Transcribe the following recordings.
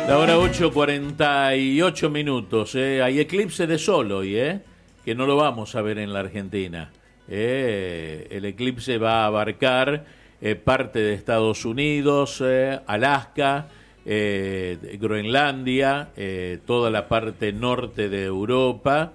La hora 8:48 minutos. Hay eclipse de sol hoy, que no lo vamos a ver en la Argentina. El eclipse va a abarcar parte de Estados Unidos, Alaska, Groenlandia, toda la parte norte de Europa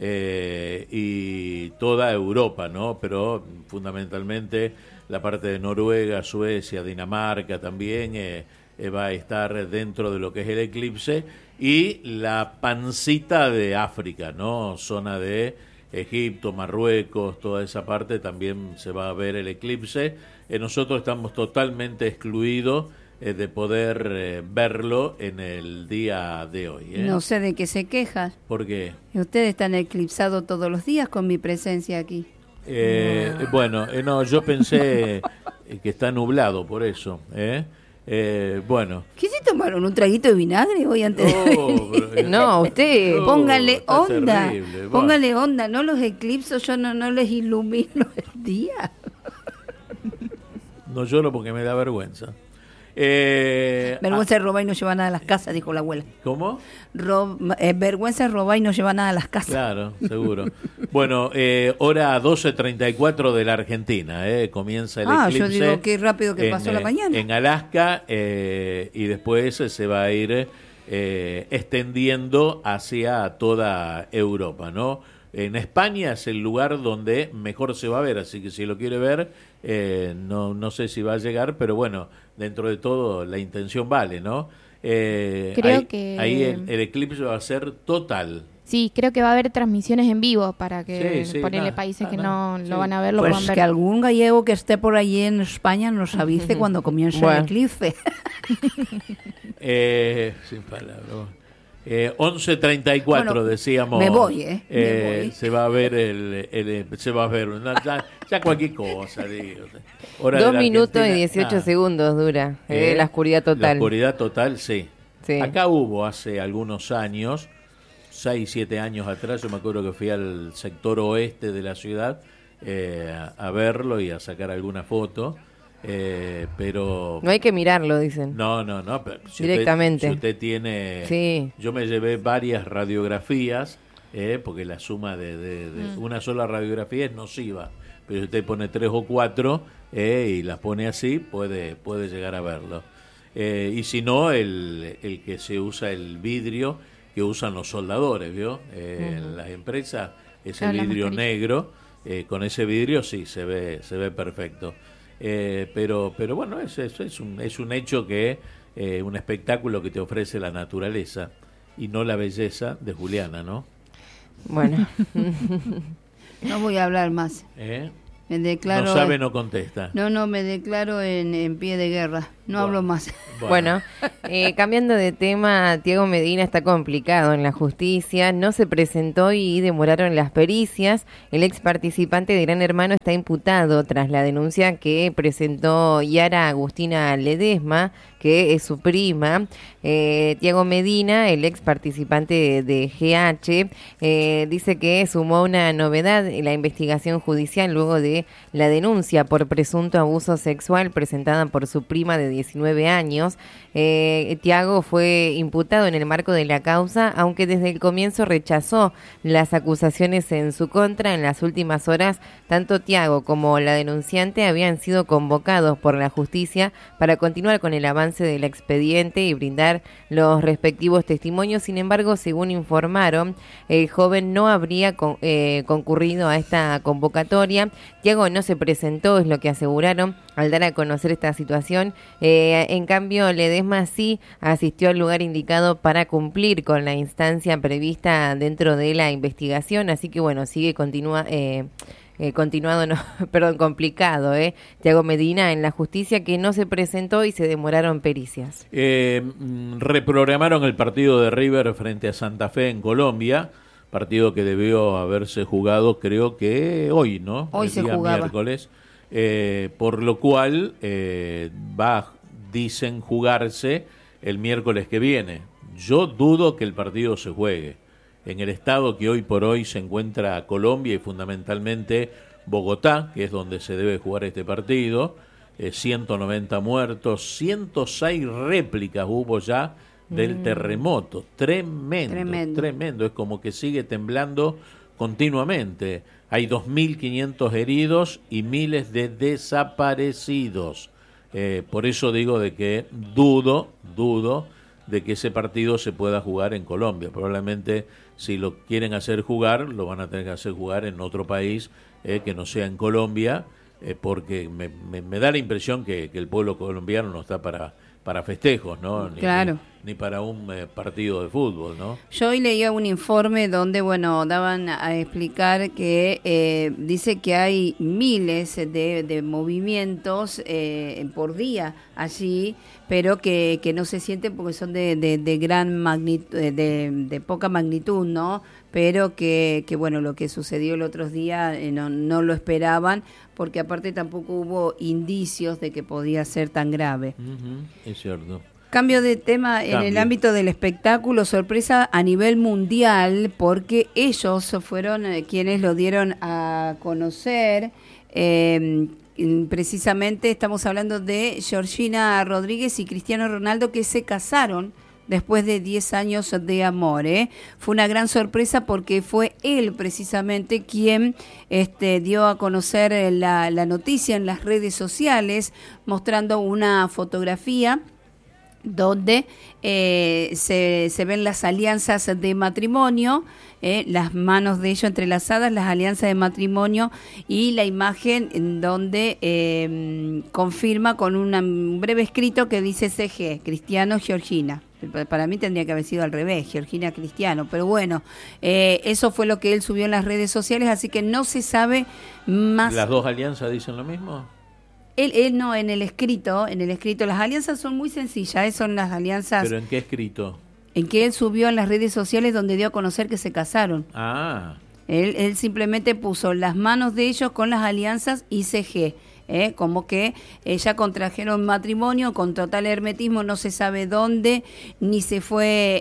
y toda Europa, ¿no? Pero fundamentalmente la parte de Noruega, Suecia, Dinamarca también va a estar dentro de lo que es el eclipse, y la pancita de África, ¿no? Zona de Egipto, Marruecos, toda esa parte también se va a ver el eclipse. Nosotros estamos totalmente excluidos de poder verlo en el día de hoy. No sé de qué se queja. ¿Por qué? Ustedes están eclipsados todos los días con mi presencia aquí. Bueno, no, yo pensé que está nublado, por eso. Bueno. ¿Qué se tomaron? ¿Un traguito de vinagre hoy antes de No, usted... Póngale onda. Terrible, Póngale onda. No los eclipsos, yo no les ilumino el día. No lloro porque me da vergüenza. Vergüenza es robar y no llevar nada a las casas, dijo la abuela. ¿Cómo? Vergüenza es robar y no llevar nada a las casas. Claro, seguro. Bueno, hora 12:34 de la Argentina, comienza el eclipse. Yo digo qué rápido que pasó la mañana. En Alaska, y después se va a ir extendiendo hacia toda Europa, ¿no? En España es el lugar donde mejor se va a ver, así que si lo quiere ver, no sé si va a llegar, pero bueno, dentro de todo la intención vale, ¿no? Creo que ahí el eclipse va a ser total. Sí, creo que va a haber transmisiones en vivo para que ponerle países que no lo van a ver, lo pues puedan ver. Que algún gallego que esté por allí en España nos avise cuando comience el eclipse. Sin palabras. 11:34 decíamos. Me voy, me voy. Se va a ver se va a ver ya cualquier cosa, digo. 2 minutos y 18 segundos dura la oscuridad total. La oscuridad total, sí. Acá hubo hace algunos años, 6, 7 años atrás, yo me acuerdo que fui al sector oeste de la ciudad a verlo y a sacar alguna foto. Pero no hay que mirarlo, dicen. No, pero directamente. Si usted tiene, sí. Yo me llevé varias radiografías, porque la suma de una sola radiografía es nociva, pero si usted pone 3 o 4 y las pone así, puede llegar a verlo. Y si no, el que se usa, el vidrio que usan los soldadores, ¿vio? En las empresas, ese vidrio negro, con ese vidrio sí se ve perfecto. Pero bueno, es un hecho que un espectáculo que te ofrece la naturaleza y no la belleza de Juliana, ¿no? Bueno. No voy a hablar más. Me declaro, no sabe, no contesta. No, me declaro en pie de guerra. No hablo más. Bueno, cambiando de tema, Tiago Medina está complicado en la justicia. No se presentó y demoraron las pericias. El ex participante de Gran Hermano está imputado tras la denuncia que presentó Yara Agustina Ledesma, que es su prima. Tiago Medina, el ex participante de GH, dice que sumó una novedad en la investigación judicial luego de la denuncia por presunto abuso sexual presentada por su prima de 19 años. Tiago fue imputado en el marco de la causa, aunque desde el comienzo rechazó las acusaciones en su contra. En las últimas horas, tanto Tiago como la denunciante habían sido convocados por la justicia para continuar con el avance del expediente y brindar los respectivos testimonios. Sin embargo, según informaron, el joven no habría concurrido a esta convocatoria. Tiago no se presentó, es lo que aseguraron al dar a conocer esta situación. En cambio, Ledesma sí asistió al lugar indicado para cumplir con la instancia prevista dentro de la investigación, así que bueno, sigue complicado, Tiago Medina en la justicia, que no se presentó y se demoraron pericias. Reprogramaron el partido de River frente a Santa Fe en Colombia, partido que debió haberse jugado creo que hoy, ¿no? Hoy se jugaba. Miércoles, por lo cual dicen jugarse el miércoles que viene. Yo dudo que el partido se juegue. En el estado que hoy por hoy se encuentra Colombia y fundamentalmente Bogotá, que es donde se debe jugar este partido, 190 muertos, 106 réplicas hubo ya del terremoto. Tremendo. Es como que sigue temblando continuamente. Hay 2.500 heridos y miles de desaparecidos. Por eso digo de que dudo de que ese partido se pueda jugar en Colombia. Probablemente si lo quieren hacer jugar, lo van a tener que hacer jugar en otro país que no sea en Colombia, porque me da la impresión que el pueblo colombiano no está para festejos, ¿no? Claro. Ni para un partido de fútbol, ¿no? Yo hoy leía un informe donde, daban a explicar que dice que hay miles de movimientos por día allí, pero que no se sienten porque son de gran magnitud, de poca magnitud, ¿no? Pero que lo que sucedió el otro día no lo esperaban, porque aparte tampoco hubo indicios de que podía ser tan grave. Es cierto. Cambio de tema en el ámbito del espectáculo, sorpresa a nivel mundial, porque ellos fueron quienes lo dieron a conocer. Precisamente estamos hablando de Georgina Rodríguez y Cristiano Ronaldo, que se casaron después de 10 años de amor. Fue una gran sorpresa porque fue él precisamente quien dio a conocer la noticia en las redes sociales, mostrando una fotografía donde se ven las alianzas de matrimonio, las manos de ellos entrelazadas, las alianzas de matrimonio, y la imagen en donde confirma con un breve escrito que dice CG, Cristiano, Georgina. Para mí tendría que haber sido al revés, Georgina, Cristiano, pero bueno, eso fue lo que él subió en las redes sociales, así que no se sabe más. ¿Las dos alianzas dicen lo mismo? Él no, en el escrito, las alianzas son muy sencillas, son las alianzas. ¿Pero en qué escrito? En que él subió en las redes sociales donde dio a conocer que se casaron. Ah. Él simplemente puso las manos de ellos con las alianzas ICG. Como que ya contrajeron matrimonio con total hermetismo, no se sabe dónde, ni se fue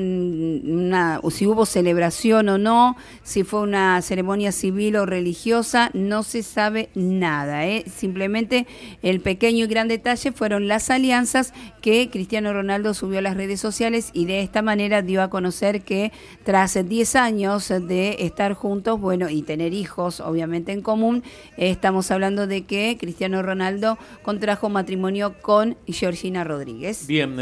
si hubo celebración o no, si fue una ceremonia civil o religiosa, no se sabe nada. Simplemente el pequeño y gran detalle fueron las alianzas que Cristiano Ronaldo subió a las redes sociales, y de esta manera dio a conocer que tras 10 años de estar juntos, y tener hijos obviamente en común, estamos hablando de que Cristiano Ronaldo contrajo matrimonio con Georgina Rodríguez. Bien,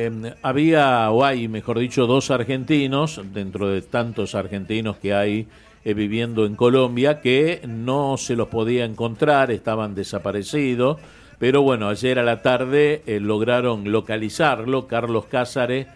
hay, mejor dicho, 2 argentinos, dentro de tantos argentinos que hay viviendo en Colombia, que no se los podía encontrar, estaban desaparecidos, pero bueno, ayer a la tarde lograron localizarlo. Carlos Cázares,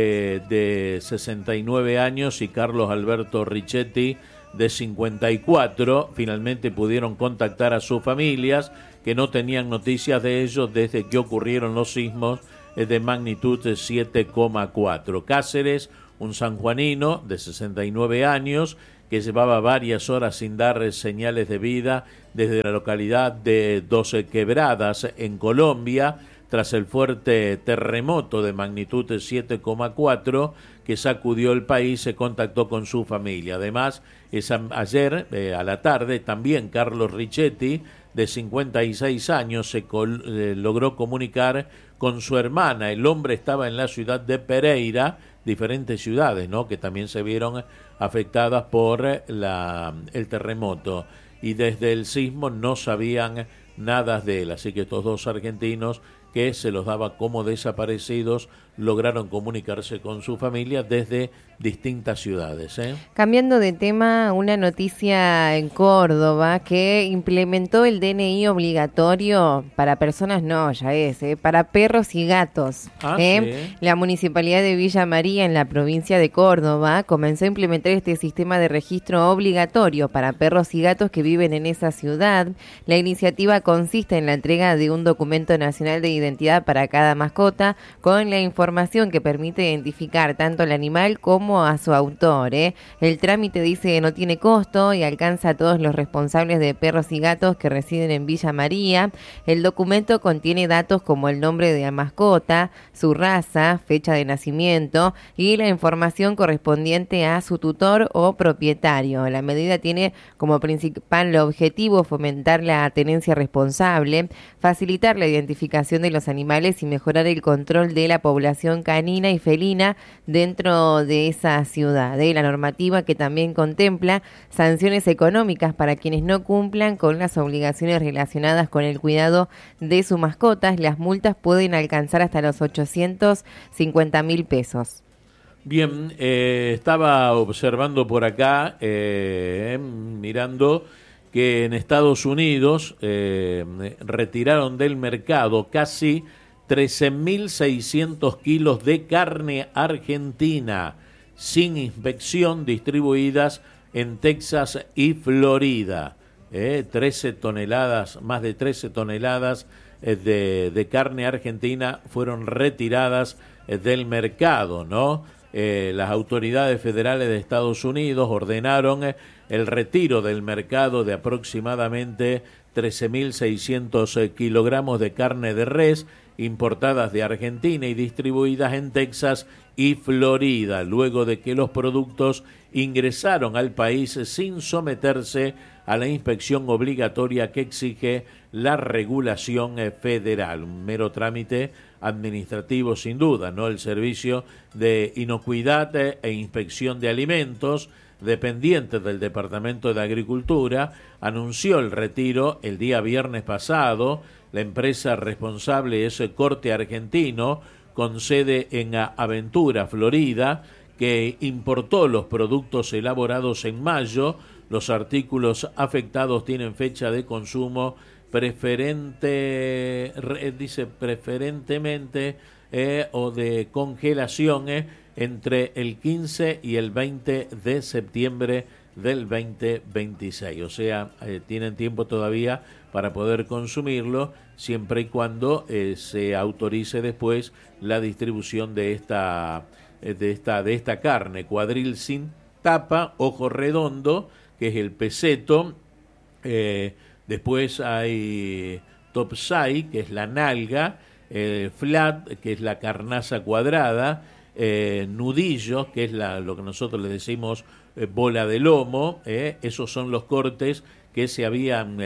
de 69 años, y Carlos Alberto Richetti, de 54, finalmente pudieron contactar a sus familias, que no tenían noticias de ellos desde que ocurrieron los sismos de magnitud 7,4. Cáceres, un sanjuanino de 69 años, que llevaba varias horas sin dar señales de vida desde la localidad de 12 Quebradas, en Colombia, tras el fuerte terremoto de magnitud 7,4 que sacudió el país. Se contactó con su familia. Además, ayer a la tarde también Carlos Richetti, de 56 años, se logró comunicar con su hermana. El hombre estaba en la ciudad de Pereira, diferentes ciudades, ¿no?, que también se vieron afectadas por el terremoto, y desde el sismo no sabían nada de él. Así que estos 2 argentinos, que se los daba como desaparecidos, lograron comunicarse con su familia desde distintas ciudades. Cambiando de tema, una noticia en Córdoba, que implementó el DNI obligatorio para personas, para perros y gatos. ¿Sí? La Municipalidad de Villa María, en la provincia de Córdoba, comenzó a implementar este sistema de registro obligatorio para perros y gatos que viven en esa ciudad. La iniciativa consiste en la entrega de un documento nacional de identidad para cada mascota, con la información que permite identificar tanto al animal como a su autor. El trámite, dice, no tiene costo y alcanza a todos los responsables de perros y gatos que residen en Villa María. El documento contiene datos como el nombre de la mascota, su raza, fecha de nacimiento y la información correspondiente a su tutor o propietario. La medida tiene como principal objetivo fomentar la tenencia responsable, facilitar la identificación de de los animales y mejorar el control de la población canina y felina dentro de esa ciudad. La normativa que también contempla sanciones económicas para quienes no cumplan con las obligaciones relacionadas con el cuidado de sus mascotas. Las multas pueden alcanzar hasta los 850.000 pesos. Bien, estaba observando por acá, mirando que en Estados Unidos retiraron del mercado casi 13.600 kilos de carne argentina sin inspección, distribuidas en Texas y Florida. 13 toneladas, más de 13 toneladas de carne argentina fueron retiradas del mercado, ¿no? Las autoridades federales de Estados Unidos ordenaron el retiro del mercado de aproximadamente 13.600 kilogramos de carne de res importadas de Argentina y distribuidas en Texas y Florida, luego de que los productos ingresaron al país sin someterse a la inspección obligatoria que exige la regulación federal. Un mero trámite administrativo sin duda, ¿no? El Servicio de Inocuidad e Inspección de Alimentos, dependiente del Departamento de Agricultura, anunció el retiro el día viernes pasado. La empresa responsable es Corte Argentino, con sede en Aventura, Florida, que importó los productos elaborados en mayo. Los artículos afectados tienen fecha de consumo preferentemente o de congelación entre el 15 y el 20 de septiembre del 2026. O sea, tienen tiempo todavía para poder consumirlo, siempre y cuando se autorice después la distribución de esta carne. Cuadril sin tapa, ojo redondo, que es el peseto. Después hay topside, que es la nalga, flat, que es la carnaza cuadrada, nudillo, que es lo que nosotros le decimos bola de lomo. Esos son los cortes que se habían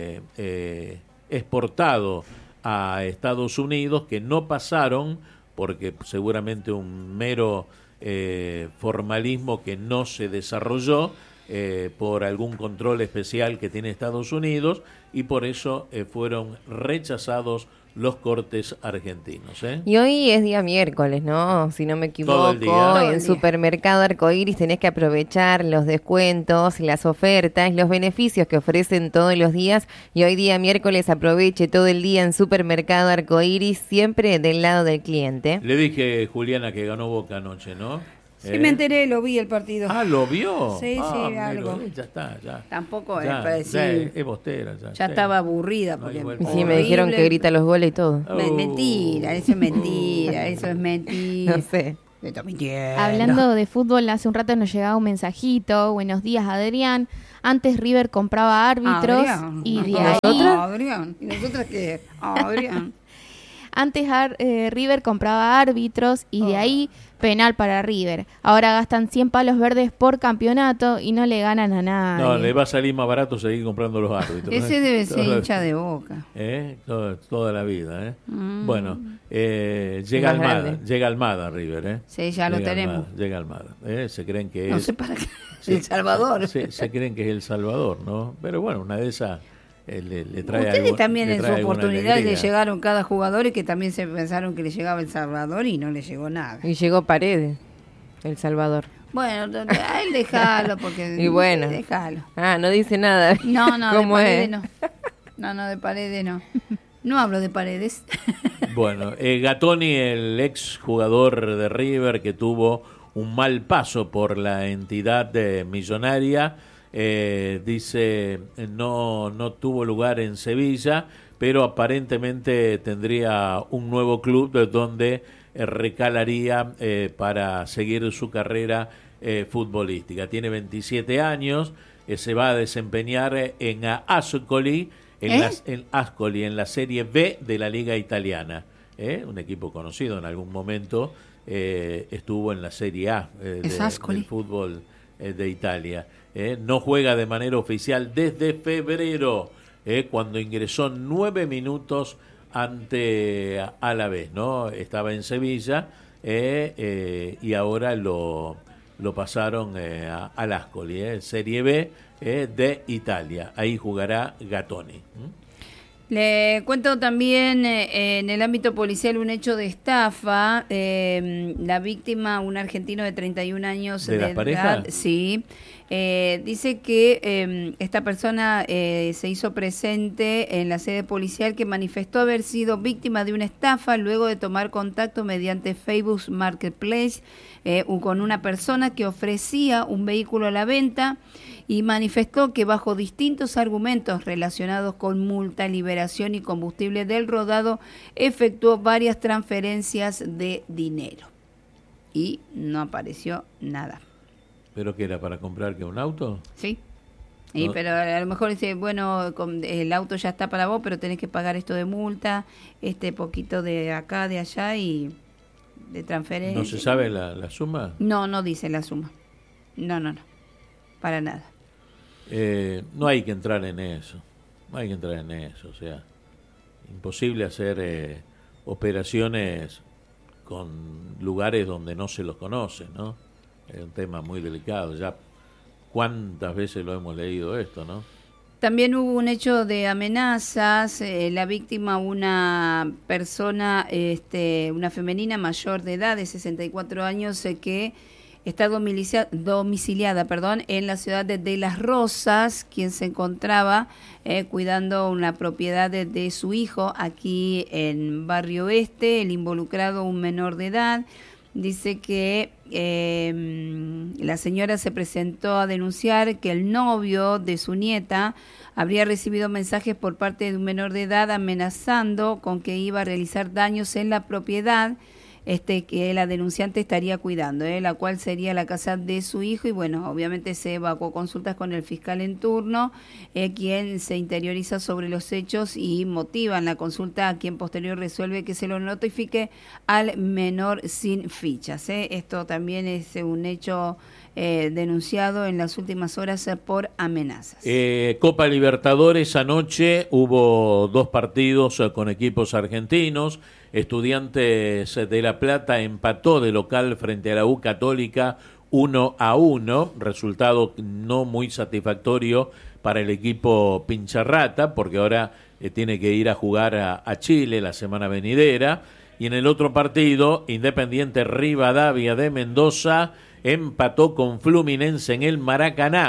exportado a Estados Unidos, que no pasaron, porque seguramente un mero formalismo que no se desarrolló por algún control especial que tiene Estados Unidos, y por eso fueron rechazados los cortes argentinos. Y hoy es día miércoles, ¿no? Si no me equivoco, en Supermercado Arcoíris tenés que aprovechar los descuentos, las ofertas, los beneficios que ofrecen todos los días. Y hoy día miércoles aproveche todo el día en Supermercado Arcoíris, siempre del lado del cliente. Le dije, Juliana, que ganó Boca anoche, ¿no? Sí, me enteré, lo vi el partido. Ah, ¿lo vio? Sí, algo. Ya está, ya. Tampoco ya, para decir. Es bostera, ya. Ya estaba aburrida. Porque sí, me dijeron que grita los goles y todo. Mentira, eso es mentira, eso es mentira. No sé. Hablando de fútbol, hace un rato nos llegaba un mensajito. Buenos días, Adrián. Antes River compraba árbitros. Y de ahí... Adrián. ¿Y nosotras qué? Adrián. Antes River compraba árbitros y de ahí penal para River. Ahora gastan 100 palos verdes por campeonato y no le ganan a nadie. No, le va a salir más barato seguir comprando los árbitros. Ese debe ser hincha de Boca. Toda la vida. Bueno, llega Almada River. Sí, ya lo tenemos. Llega Almada. Se creen que no es... sé para qué. El Salvador. Se creen que es El Salvador, ¿no? Pero bueno, una de esas... le trae Ustedes también en su oportunidad le alegría. llegaron cada jugador y que también se pensaron que le llegaba El Salvador y no le llegó nada. Y llegó Paredes, El Salvador. Bueno, a él déjalo porque... Y bueno. Déjalo. Ah, no dice nada. No, de ¿Cómo Paredes es? no, de Paredes no. No hablo de Paredes. Bueno, Gatoni, el ex jugador de River que tuvo un mal paso por la entidad millonaria, dice no tuvo lugar en Sevilla, pero aparentemente tendría un nuevo club donde recalaría para seguir su carrera futbolística. Tiene 27 años, se va a desempeñar en Ascoli, en Ascoli, en la Serie B de la Liga Italiana. Un equipo conocido en algún momento, estuvo en la Serie A del fútbol de Italia. No juega de manera oficial desde febrero, cuando ingresó 9 minutos ante Alavés, ¿no? Estaba en Sevilla y ahora lo pasaron al Ascoli, Serie B de Italia. Ahí jugará Gattoni. Le cuento también en el ámbito policial un hecho de estafa. La víctima, un argentino de 31 años ¿De la pareja? Sí. Dice que esta persona se hizo presente en la sede policial, que manifestó haber sido víctima de una estafa luego de tomar contacto mediante Facebook Marketplace con una persona que ofrecía un vehículo a la venta, y manifestó que bajo distintos argumentos relacionados con multa, liberación y combustible del rodado, efectuó varias transferencias de dinero y no apareció nada. ¿Pero qué era, para comprar que un auto? Sí. Sí, No. pero a lo mejor dice, bueno, el auto ya está para vos, pero tenés que pagar esto de multa, este poquito de acá, de allá y de transferencia. ¿No se sabe la suma? No dice la suma. No, para nada. No hay que entrar en eso. No hay que entrar en eso. O sea, imposible hacer operaciones con lugares donde no se los conoce, ¿no? Es un tema muy delicado. Ya cuántas veces lo hemos leído esto, ¿no? También hubo un hecho de amenazas. La víctima, una persona, una femenina mayor de edad, de 64 años, que está domiciliada, en la ciudad de Las Rosas, quien se encontraba cuidando una propiedad de su hijo aquí en Barrio Oeste. El involucrado, un menor de edad. Dice que la señora se presentó a denunciar que el novio de su nieta habría recibido mensajes por parte de un menor de edad amenazando con que iba a realizar daños en la propiedad que la denunciante estaría cuidando, la cual sería la casa de su hijo. Y bueno, obviamente se evacuó consultas con el fiscal en turno, quien se interioriza sobre los hechos y motiva en la consulta, a quien posterior resuelve que se lo notifique al menor sin fichas. Esto también es un hecho denunciado en las últimas horas por amenazas. Copa Libertadores, anoche hubo 2 partidos con equipos argentinos. Estudiantes de La Plata empató de local frente a la U Católica 1-1, resultado no muy satisfactorio para el equipo Pincharrata, porque ahora tiene que ir a jugar a Chile la semana venidera. Y en el otro partido, Independiente Rivadavia de Mendoza empató con Fluminense en el Maracaná,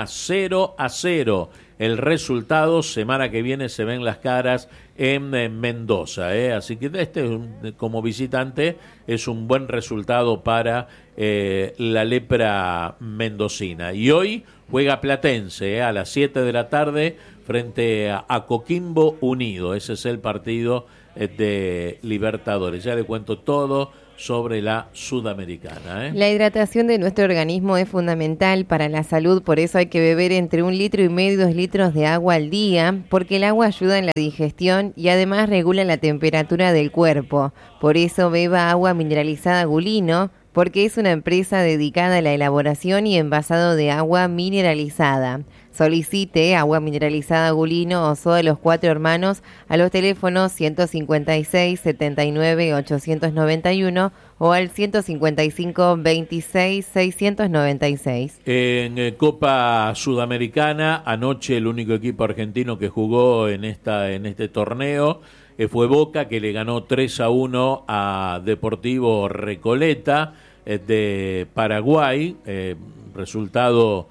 0-0. El resultado, semana que viene se ven las caras en Mendoza, así que como visitante es un buen resultado para la lepra mendocina. Y hoy juega Platense a las 7 de la tarde frente a Coquimbo Unido. Ese es el partido de Libertadores. Ya le cuento todo sobre la Sudamericana. La hidratación de nuestro organismo es fundamental para la salud, por eso hay que beber entre 1,5 litros y 2 litros de agua al día, porque el agua ayuda en la digestión y además regula la temperatura del cuerpo. Por eso beba agua mineralizada Gulino, porque es una empresa dedicada a la elaboración y envasado de agua mineralizada. Solicite agua mineralizada Gulino o soda Los Cuatro Hermanos a los teléfonos 156 79 891 o al 155 26 696. En Copa Sudamericana, anoche el único equipo argentino que jugó en este torneo fue Boca, que le ganó 3-1 a Deportivo Recoleta de Paraguay, resultado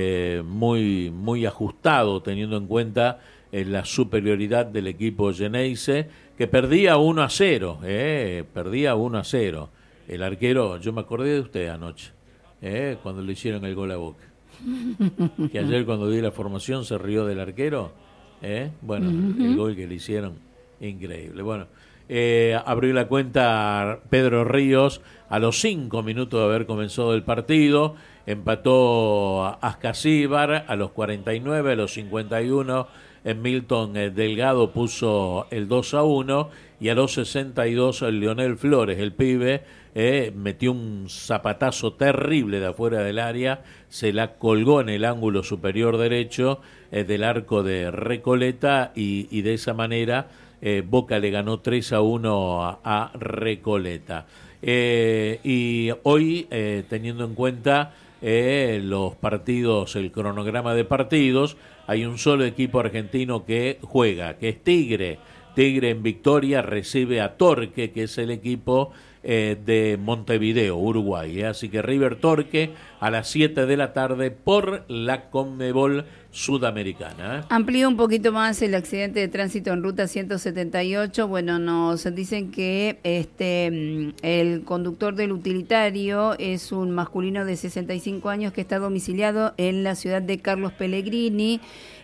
muy ajustado, teniendo en cuenta la superioridad del equipo Geneise, que perdía 1-0, perdía 1-0. El arquero, yo me acordé de usted anoche, cuando le hicieron el gol a Boca, que ayer cuando di la formación se rió del arquero, bueno, el gol que le hicieron, increíble. Bueno, abrió la cuenta Pedro Ríos a los 5 minutos de haber comenzado el partido. Empató Ascasíbar a los 49, a los 51 Milton Delgado puso el 2-1 y a los 62 Leonel Flores, el pibe, metió un zapatazo terrible de afuera del área, se la colgó en el ángulo superior derecho del arco de Recoleta y de esa manera Boca le ganó 3-1 a Recoleta. Y hoy, teniendo en cuenta los partidos, el cronograma de partidos, hay un solo equipo argentino que juega, que es Tigre. Tigre en Victoria recibe a Torque, que es el equipo de Montevideo, Uruguay. Así que River Torque a las 7 de la tarde por la Conmebol Sudamericana. Amplío un poquito más el accidente de tránsito en ruta 178. Bueno, nos dicen que el conductor del utilitario es un masculino de 65 años que está domiciliado en la ciudad de Carlos Pellegrini.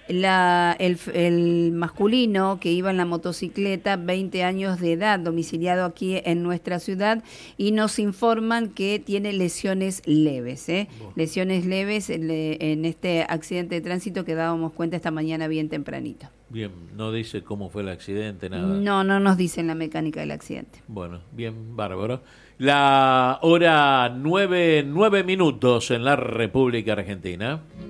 El masculino que iba en la motocicleta, 20 años de edad, domiciliado aquí en nuestra ciudad, y nos informan que tiene lesiones leves, lesiones leves en este accidente de tránsito que dábamos cuenta esta mañana bien tempranito. Bien, no dice cómo fue el accidente, nada. No nos dicen la mecánica del accidente. Bueno, bien, bárbaro. La hora 9 minutos en la República Argentina.